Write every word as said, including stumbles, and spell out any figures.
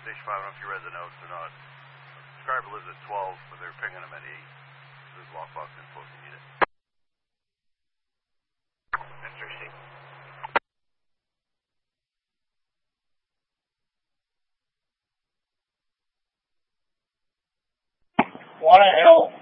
Station five, I don't know if you read the notes or not. Subscriber lives at twelve, but they're pinging him at eight. There's lockbox info if you need it. Mister C. What the hell?